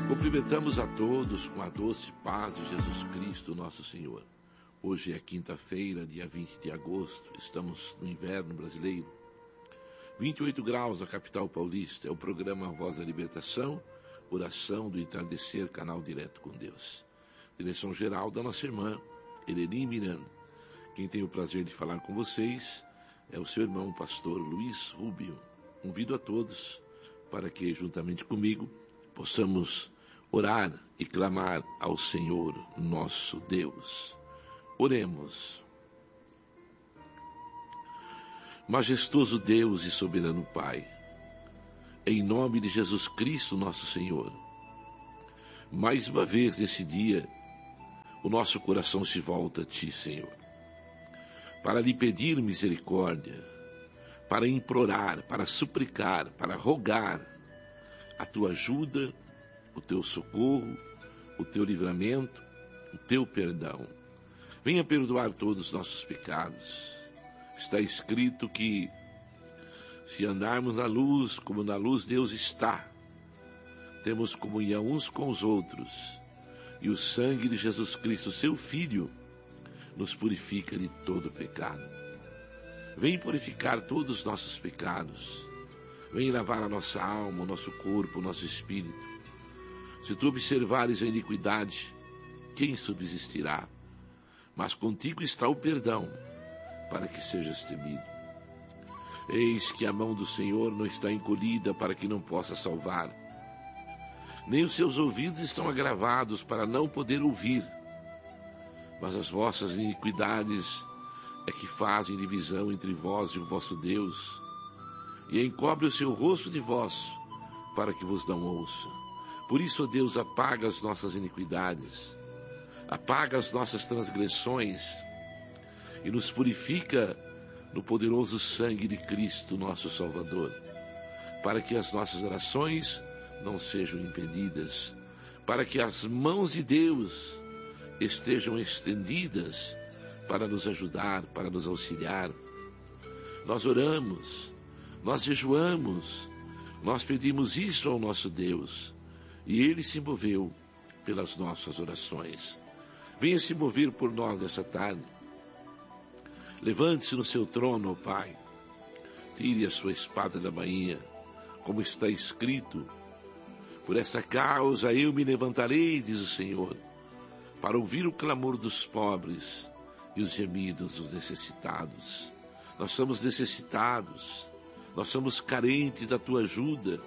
Cumprimentamos a todos com a doce paz de Jesus Cristo, nosso Senhor. Hoje é quinta-feira, dia 20 de agosto, estamos no inverno brasileiro. 28 graus na capital paulista, é o programa Voz da Libertação, oração do entardecer, canal direto com Deus. Direção geral da nossa irmã, Eleni Miranda. Quem tem o prazer de falar com vocês é o seu irmão, pastor Luiz Rubio. Convido a todos para que, juntamente comigo, possamos orar e clamar ao Senhor, nosso Deus. Oremos. Majestoso Deus e soberano Pai, em nome de Jesus Cristo, nosso Senhor, mais uma vez nesse dia, o nosso coração se volta a Ti, Senhor, para lhe pedir misericórdia, para implorar, para suplicar, para rogar a Tua ajuda, o Teu socorro, o Teu livramento, o Teu perdão. Venha perdoar todos os nossos pecados. Está escrito que, se andarmos na luz, como na luz Deus está, temos comunhão uns com os outros, e o sangue de Jesus Cristo, seu Filho, nos purifica de todo pecado. Vem purificar todos os nossos pecados. Vem lavar a nossa alma, o nosso corpo, o nosso espírito. Se tu observares a iniquidade, quem subsistirá? Mas contigo está o perdão, para que sejas temido. Eis que a mão do Senhor não está encolhida para que não possa salvar, nem os seus ouvidos estão agravados para não poder ouvir. Mas as vossas iniquidades é que fazem divisão entre vós e o vosso Deus, e encobre o seu rosto de vós, para que vos não ouça. Por isso, ó Deus, apaga as nossas iniquidades, apaga as nossas transgressões, e nos purifica no poderoso sangue de Cristo, nosso Salvador, para que as nossas orações não sejam impedidas, para que as mãos de Deus estejam estendidas para nos ajudar, para nos auxiliar. Nós oramos, nós jejuamos, nós pedimos isso ao nosso Deus, e Ele se moveu pelas nossas orações. Venha se mover por nós nessa tarde. Levante-se no seu trono, ó Pai. Tire a sua espada da bainha, como está escrito: por esta causa eu me levantarei, diz o Senhor, para ouvir o clamor dos pobres e os gemidos dos necessitados. Nós somos necessitados, nós somos carentes da Tua ajuda,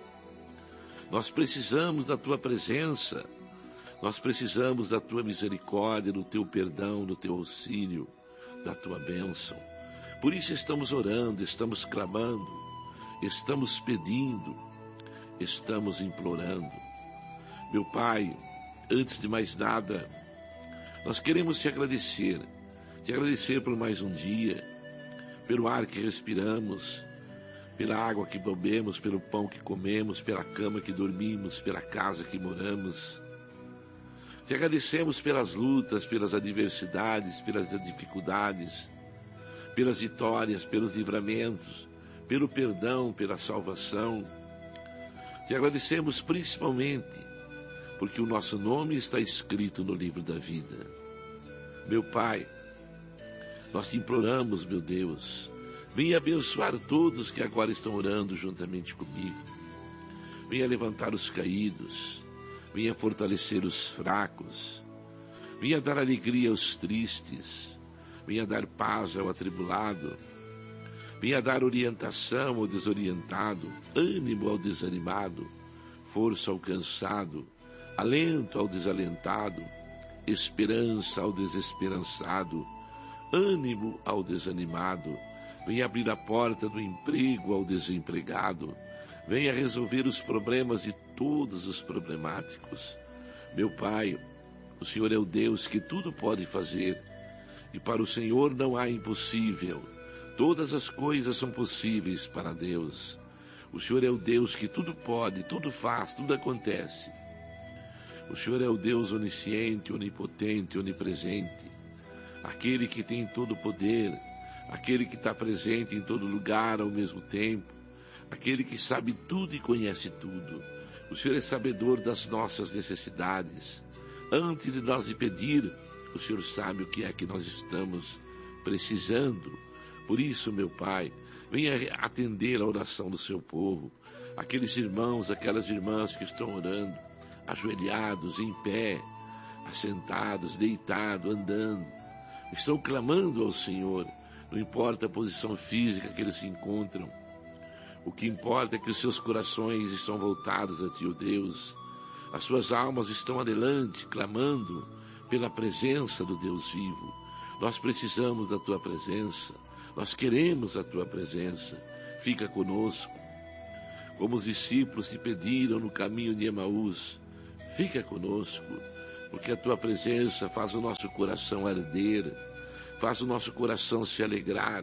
nós precisamos da Tua presença, nós precisamos da Tua misericórdia, do Teu perdão, do Teu auxílio, da Tua bênção. Por isso estamos orando, estamos clamando, estamos pedindo, estamos implorando. Meu Pai, antes de mais nada, nós queremos te agradecer por mais um dia, pelo ar que respiramos, pela água que bebemos, pelo pão que comemos, pela cama que dormimos, pela casa que moramos. Te agradecemos pelas lutas, pelas adversidades, pelas dificuldades, pelas vitórias, pelos livramentos, pelo perdão, pela salvação. Te agradecemos principalmente porque o nosso nome está escrito no livro da vida. Meu Pai, nós te imploramos, meu Deus, venha abençoar todos que agora estão orando juntamente comigo. Venha levantar os caídos, venha fortalecer os fracos, venha dar alegria aos tristes, venha dar paz ao atribulado, venha dar orientação ao desorientado, ânimo ao desanimado, força ao cansado, alento ao desalentado, esperança ao desesperançado, ânimo ao desanimado. Venha abrir a porta do emprego ao desempregado. Venha resolver os problemas de todos os problemáticos. Meu Pai, o Senhor é o Deus que tudo pode fazer, e para o Senhor não há impossível. Todas as coisas são possíveis para Deus. O Senhor é o Deus que tudo pode, tudo faz, tudo acontece. O Senhor é o Deus onisciente, onipotente, onipresente, aquele que tem todo o poder, aquele que está presente em todo lugar ao mesmo tempo, aquele que sabe tudo e conhece tudo. O Senhor é sabedor das nossas necessidades. Antes de nós lhe pedir, o Senhor sabe o que é que nós estamos precisando. Por isso, meu Pai, venha atender a oração do seu povo. Aqueles irmãos, aquelas irmãs que estão orando, ajoelhados, em pé, assentados, deitados, andando, estão clamando ao Senhor. Não importa a posição física que eles se encontram. O que importa é que os seus corações estão voltados a Ti, ó Deus. As suas almas estão adelante, clamando pela presença do Deus vivo. Nós precisamos da Tua presença. Nós queremos a Tua presença. Fica conosco. Como os discípulos te pediram no caminho de Emaús, fica conosco, porque a Tua presença faz o nosso coração arder, faz o nosso coração se alegrar.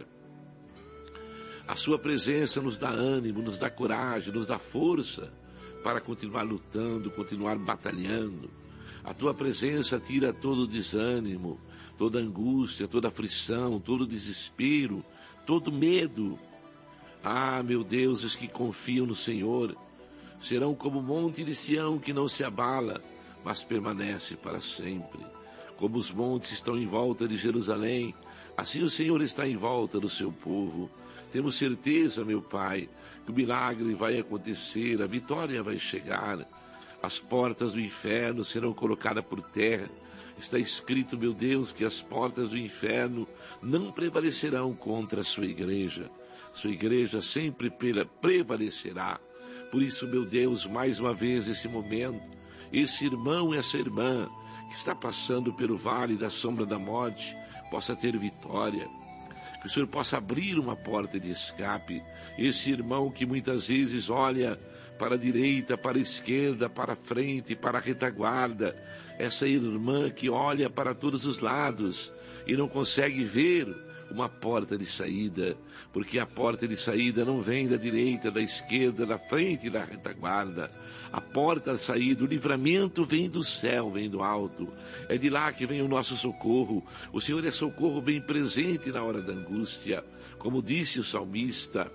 A Sua presença nos dá ânimo, nos dá coragem, nos dá força para continuar lutando, continuar batalhando. A Tua presença tira todo o desânimo, toda angústia, toda aflição, todo desespero, todo medo. Ah, meu Deus, os que confiam no Senhor serão como o monte de Sião que não se abala, mas permanece para sempre. Como os montes estão em volta de Jerusalém, assim o Senhor está em volta do seu povo. Temos certeza, meu Pai, que o milagre vai acontecer, a vitória vai chegar. As portas do inferno serão colocadas por terra. Está escrito, meu Deus, que as portas do inferno não prevalecerão contra a sua igreja. Sua igreja sempre prevalecerá. Por isso, meu Deus, mais uma vez esse momento, esse irmão e essa irmã que está passando pelo vale da sombra da morte, possa ter vitória. Que o Senhor possa abrir uma porta de escape. Esse irmão que muitas vezes olha para a direita, para a esquerda, para a frente, para a retaguarda. Essa irmã que olha para todos os lados e não consegue ver uma porta de saída, porque a porta de saída não vem da direita, da esquerda, da frente e da retaguarda. A porta de saída, o livramento vem do céu, vem do alto. É de lá que vem o nosso socorro. O Senhor é socorro bem presente na hora da angústia. Como disse o salmista,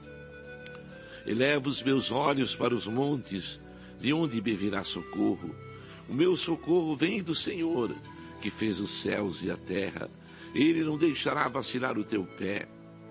eleva os meus olhos para os montes, de onde me virá socorro? O meu socorro vem do Senhor, que fez os céus e a terra. Ele não deixará vacilar o teu pé.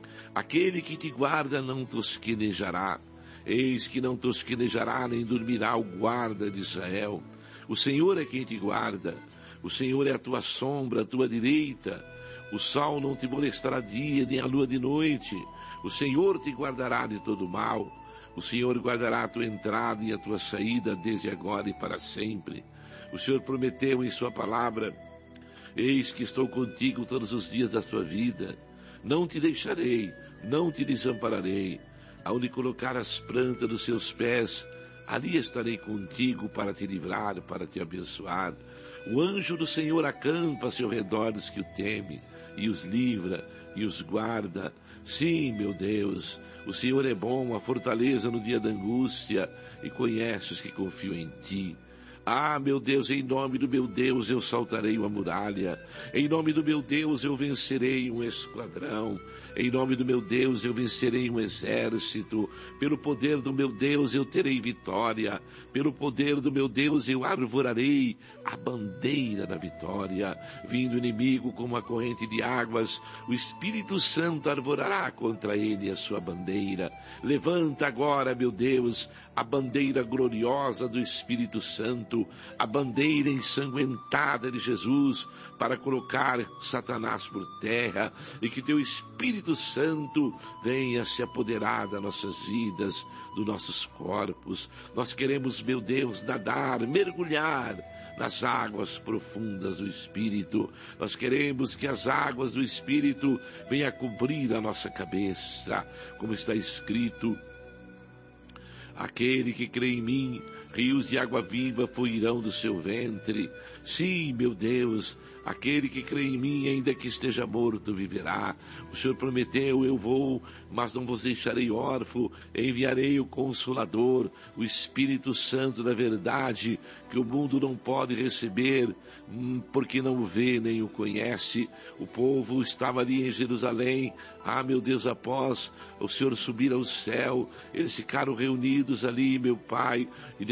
Aquele que te guarda não tosquenejará. Eis que não tosquenejará nem dormirá o guarda de Israel. O Senhor é quem te guarda. O Senhor é a tua sombra, a tua direita. O sol não te molestará dia, nem a lua de noite. O Senhor te guardará de todo mal. O Senhor guardará a tua entrada e a tua saída desde agora e para sempre. O Senhor prometeu em sua palavra: eis que estou contigo todos os dias da tua vida. Não te deixarei, não te desampararei. Aonde colocar as plantas dos seus pés, ali estarei contigo para te livrar, para te abençoar. O anjo do Senhor acampa-se ao redor dos que o temem, e os livra, e os guarda. Sim, meu Deus, o Senhor é bom, a fortaleza no dia da angústia, e conhece os que confiam em ti. Ah, meu Deus, em nome do meu Deus eu saltarei uma muralha. Em nome do meu Deus eu vencerei um esquadrão. Em nome do meu Deus eu vencerei um exército. Pelo poder do meu Deus eu terei vitória. Pelo poder do meu Deus eu arvorarei a bandeira da vitória. Vindo o inimigo como a corrente de águas, o Espírito Santo arvorará contra ele a sua bandeira. Levanta agora, meu Deus, a bandeira gloriosa do Espírito Santo, a bandeira ensanguentada de Jesus, para colocar Satanás por terra, e que teu Espírito Santo venha se apoderar das nossas vidas, dos nossos corpos. Nós queremos, meu Deus, nadar, mergulhar nas águas profundas do Espírito. Nós queremos que as águas do Espírito venham cobrir a nossa cabeça, como está escrito: aquele que crê em mim, rios de água viva fluirão do seu ventre. Sim, meu Deus, aquele que crê em mim, ainda que esteja morto, viverá. O Senhor prometeu: eu vou, mas não vos deixarei órfão. Enviarei o Consolador, o Espírito Santo da verdade, que o mundo não pode receber, porque não o vê nem o conhece. O povo estava ali em Jerusalém. Ah, meu Deus, após o Senhor subir ao céu, eles ficaram reunidos ali, meu Pai, e de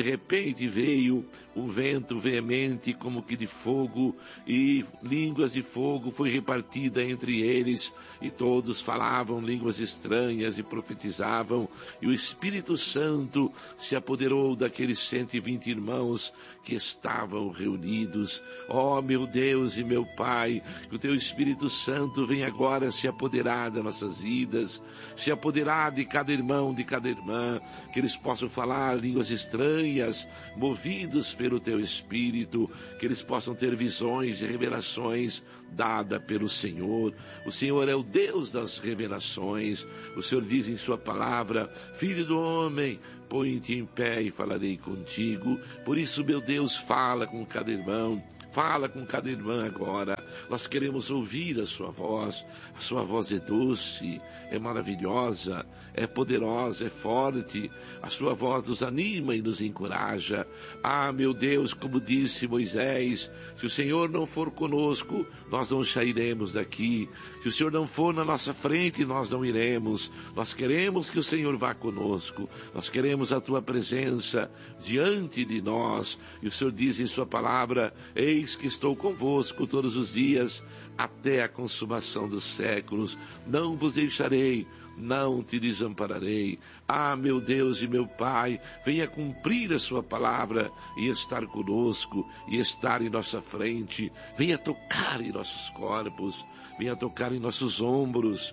repente veio um vento veemente como que de fogo, e línguas de fogo foi repartida entre eles, e todos falavam línguas estranhas e profetizavam, e o Espírito Santo se apoderou daqueles 120 irmãos que estavam reunidos. Ó meu Deus e meu Pai, que o teu Espírito Santo venha agora se apoderar das nossas vidas, se apoderar de cada irmão, de cada irmã, que eles possam falar línguas estranhas, movidos pelo teu Espírito, que eles possam ter visões e revelações dadas pelo Senhor. O Senhor é o Deus das revelações. O Senhor diz em sua palavra: Filho do homem, põe-te em pé e falarei contigo. Por isso, meu Deus, fala com cada irmão, fala com cada irmã agora. Nós queremos ouvir a sua voz é doce, é maravilhosa, é poderosa, é forte, a sua voz nos anima e nos encoraja. Ah, meu Deus, como disse Moisés, se o Senhor não for conosco, nós não sairemos daqui. Se o Senhor não for na nossa frente, nós não iremos. Nós queremos que o Senhor vá conosco, nós queremos a tua presença diante de nós. E o Senhor diz em sua palavra: eis que estou convosco todos os dias, até a consumação dos séculos. Não vos deixarei, não te desampararei. Ah, meu Deus e meu Pai, venha cumprir a sua palavra e estar conosco, e estar em nossa frente. Venha tocar em nossos corpos, venha tocar em nossos ombros,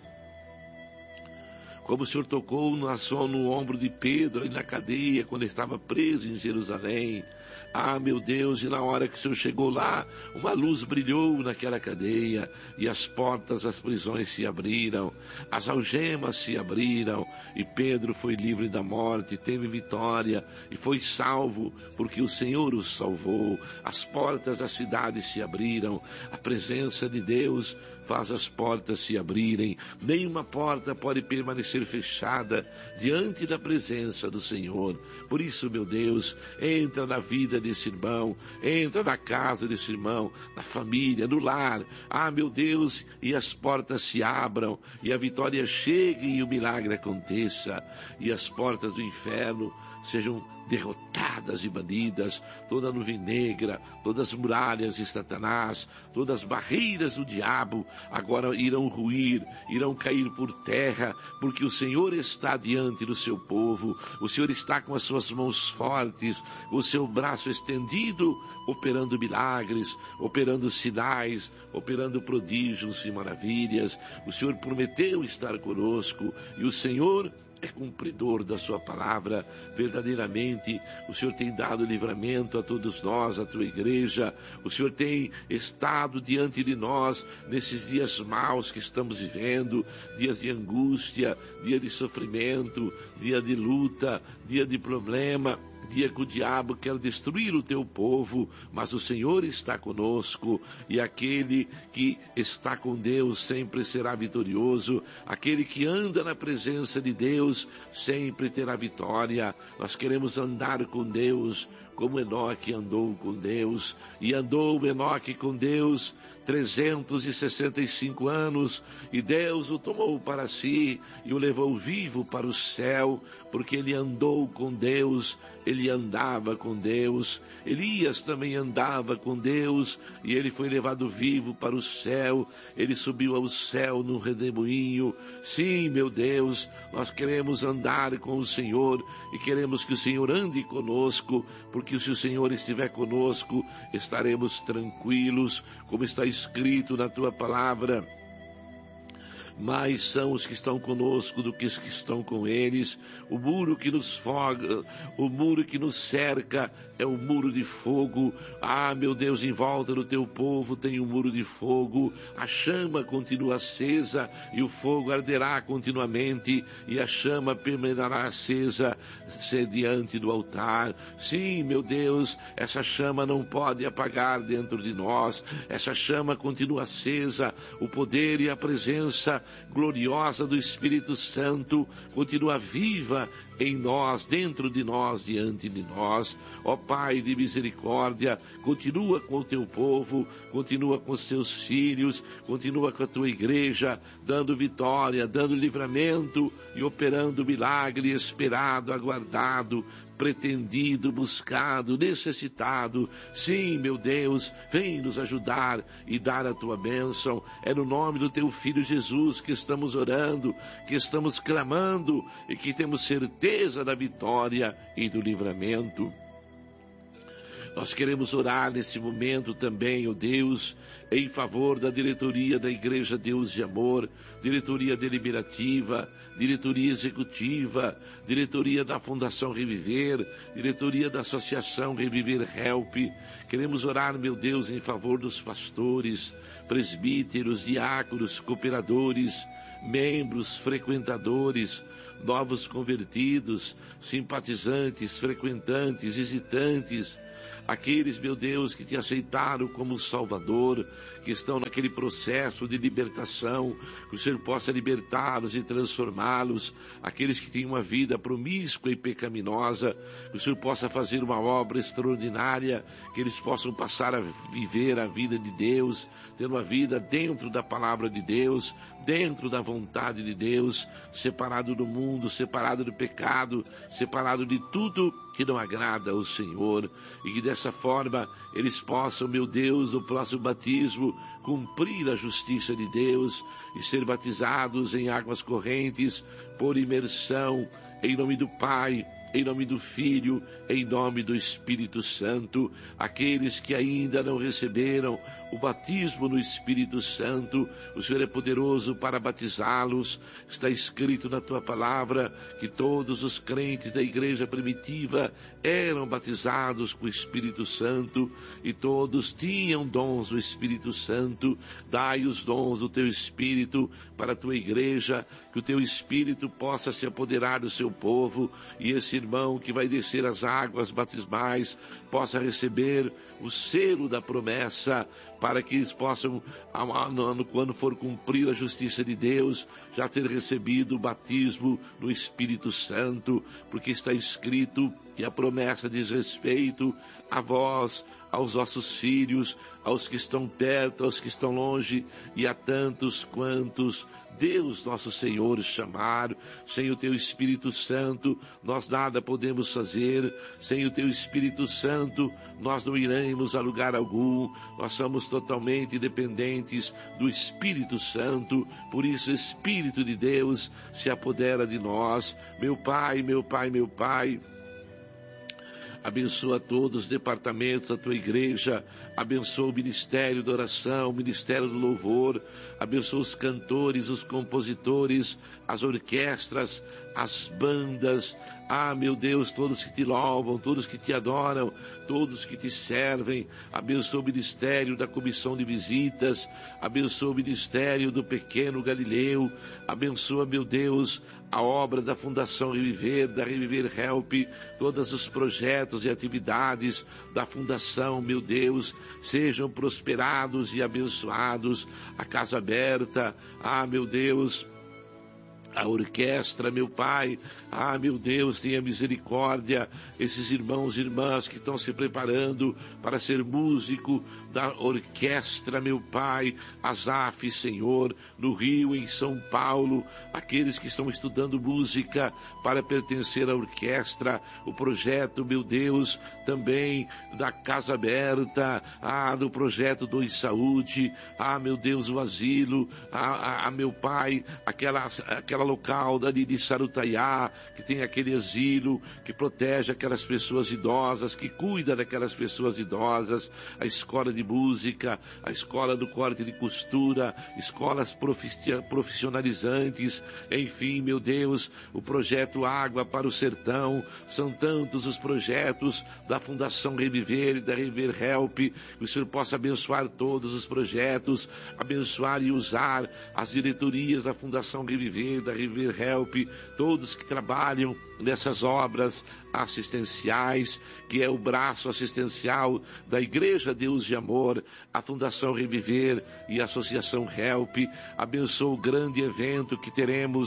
como o Senhor tocou no ombro de Pedro, ali na cadeia, quando ele estava preso em Jerusalém. Ah, meu Deus, e na hora que o Senhor chegou lá, uma luz brilhou naquela cadeia, e as portas das prisões se abriram, as algemas se abriram, e Pedro foi livre da morte, teve vitória, e foi salvo, porque o Senhor o salvou. As portas da cidade se abriram, a presença de Deus faz as portas se abrirem. Nenhuma porta pode permanecer fechada diante da presença do Senhor. Por isso, meu Deus, entra na vida desse irmão, entra na casa desse irmão, na família, no lar. Ah, meu Deus, e as portas se abram, e a vitória chegue, e o milagre aconteça, e as portas do inferno sejam derrotadas e banidas, toda a nuvem negra, todas as muralhas de Satanás, todas as barreiras do diabo, agora irão ruir, irão cair por terra, porque o Senhor está diante do seu povo, o Senhor está com as suas mãos fortes, o seu braço estendido, operando milagres, operando sinais, operando prodígios e maravilhas. O Senhor prometeu estar conosco, e o Senhor é cumpridor da sua palavra. Verdadeiramente, o Senhor tem dado livramento a todos nós, a tua igreja. O Senhor tem estado diante de nós nesses dias maus que estamos vivendo, dias de angústia, dia de sofrimento, dia de luta, dia de problema, dia que o diabo quer destruir o teu povo, mas o Senhor está conosco, e aquele que está com Deus sempre será vitorioso. Aquele que anda na presença de Deus sempre terá vitória. Nós queremos andar com Deus como Enoque andou com Deus, e andou Enoque com Deus 365 anos, e Deus o tomou para si e o levou vivo para o céu, porque ele andou com Deus, ele andava com Deus. Elias também andava com Deus, e ele foi levado vivo para o céu, ele subiu ao céu num redemoinho. Sim, meu Deus, nós queremos andar com o Senhor, e queremos que o Senhor ande conosco, porque se o Senhor estiver conosco, estaremos tranquilos, como está escrito na tua palavra. Mais são os que estão conosco do que os que estão com eles. O muro que nos foga, o muro que nos cerca é o muro de fogo. Ah, meu Deus, em volta do teu povo tem um muro de fogo. A chama continua acesa e o fogo arderá continuamente, e a chama permanecerá acesa diante do altar. Sim, meu Deus, essa chama não pode apagar dentro de nós. Essa chama continua acesa. O poder e a presença gloriosa do Espírito Santo continua viva em nós, dentro de nós, diante de nós. Ó Pai de misericórdia, continua com o teu povo, continua com os teus filhos, continua com a tua igreja, dando vitória, dando livramento e operando milagre esperado, aguardado pretendido, buscado, necessitado. Sim, meu Deus, vem nos ajudar e dar a tua bênção. É no nome do teu Filho Jesus que estamos orando, que estamos clamando e que temos certeza da vitória e do livramento. Nós queremos orar nesse momento também, ó Deus, em favor da diretoria da Igreja Deus de Amor, diretoria deliberativa, diretoria executiva, diretoria da Fundação Reviver, diretoria da Associação Reviver Help. Queremos orar, meu Deus, em favor dos pastores, presbíteros, diáconos, cooperadores, membros, frequentadores, novos convertidos, simpatizantes, frequentantes, visitantes, aqueles, meu Deus, que te aceitaram como Salvador, que estão naquele processo de libertação, que o Senhor possa libertá-los e transformá-los, aqueles que têm uma vida promíscua e pecaminosa, que o Senhor possa fazer uma obra extraordinária, que eles possam passar a viver a vida de Deus, ter uma vida dentro da palavra de Deus, dentro da vontade de Deus, separado do mundo, separado do pecado, separado de tudo que não agrada ao Senhor, e que dessa forma eles possam, meu Deus, no próximo batismo, cumprir a justiça de Deus e ser batizados em águas correntes por imersão, em nome do Pai, em nome do Filho, em nome do Espírito Santo. Aqueles que ainda não receberam o batismo no Espírito Santo, o Senhor é poderoso para batizá-los. Está escrito na tua palavra que todos os crentes da igreja primitiva eram batizados com o Espírito Santo e todos tinham dons do Espírito Santo. Dai os dons do teu Espírito para a tua igreja, que o teu Espírito possa se apoderar do seu povo, e esse irmão que vai descer as águas batismais possa receber o selo da promessa, para que eles possam, quando for cumprir a justiça de Deus, já ter recebido o batismo no Espírito Santo, porque está escrito que a promessa diz respeito a vós, aos vossos filhos, aos que estão perto, aos que estão longe, e a tantos quantos Deus nosso Senhor chamar. Sem o teu Espírito Santo nós nada podemos fazer, sem o teu Espírito Santo nós não iremos a lugar algum, nós somos totalmente dependentes do Espírito Santo. Por isso, Espírito de Deus, se apodera de nós. Meu Pai, meu Pai, meu Pai, abençoa todos os departamentos da tua igreja, abençoa o ministério da oração, o ministério do louvor, abençoa os cantores, os compositores, as orquestras, as bandas. Ah, meu Deus, todos que te louvam, todos que te adoram, todos que te servem. Abençoa o ministério da comissão de visitas, abençoa o ministério do pequeno Galileu, abençoa, meu Deus, a obra da Fundação Reviver, da Reviver Help, todos os projetos e atividades da Fundação, meu Deus, sejam prosperados e abençoados. A Casa Aberta, ah, meu Deus, a orquestra, meu Pai, ah, meu Deus, tenha misericórdia, esses irmãos e irmãs que estão se preparando para ser músico da orquestra, meu Pai, Asaf, Senhor, no Rio, em São Paulo, aqueles que estão estudando música para pertencer à orquestra, o projeto, meu Deus, também da Casa Aberta, ah, do projeto do Saúde, ah, meu Deus, o asilo, meu Pai, aquela local dali de Sarutaiá, que tem aquele asilo, que protege aquelas pessoas idosas, que cuida daquelas pessoas idosas, a escola de música, a escola do corte de costura, escolas profissionalizantes, enfim, meu Deus, o projeto Água para o Sertão. São tantos os projetos da Fundação Reviver e da Reviver Help, que o Senhor possa abençoar todos os projetos, abençoar e usar as diretorias da Fundação Reviver, da Reviver Help, todos que trabalham nessas obras assistenciais, que é o braço assistencial da Igreja Deus de Amor, a Fundação Reviver e a Associação Help. Abençoa o grande evento que teremos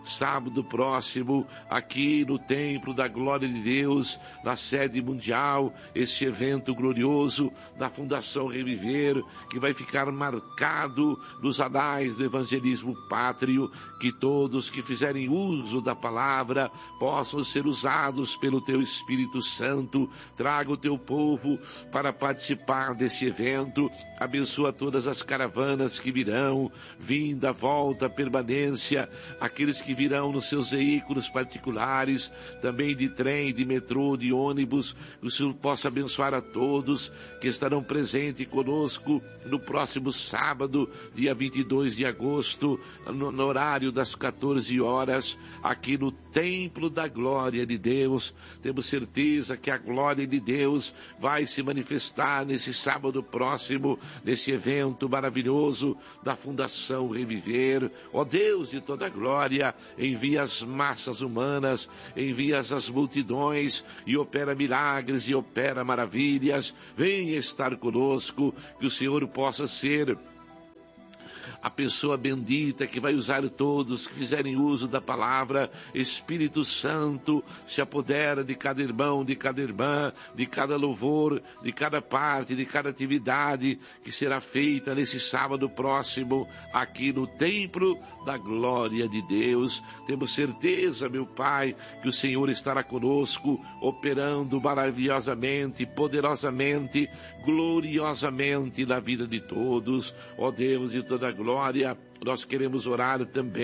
sábado próximo, aqui no Templo da Glória de Deus, na sede mundial, esse evento glorioso da Fundação Reviver, que vai ficar marcado nos anais do evangelismo pátrio, que todos que fizerem uso da palavra possam ser usados pelo teu Espírito Santo. Traga o teu povo para participar desse evento, abençoa todas as caravanas que virão, vinda, volta, permanência, aqueles que virão nos seus veículos particulares, também de trem, de metrô, de ônibus. O Senhor possa abençoar a todos que estarão presentes conosco no próximo sábado, dia 22 de agosto, no horário das 14 horas, aqui no Templo da Glória de Deus. Temos certeza que a glória de Deus vai se manifestar nesse sábado próximo, nesse evento maravilhoso da Fundação Reviver. Ó Deus de toda glória, envia as massas humanas, envia as multidões e opera milagres e opera maravilhas. Venha estar conosco, que o Senhor possa ser a pessoa bendita que vai usar todos que fizerem uso da palavra. Espírito Santo, se apodera de cada irmão, de cada irmã, de cada louvor, de cada parte, de cada atividade que será feita nesse sábado próximo, aqui no Templo da Glória de Deus. Temos certeza, meu Pai, que o Senhor estará conosco, operando maravilhosamente, poderosamente, gloriosamente na vida de todos. Ó Deus de toda glória, nós queremos orar também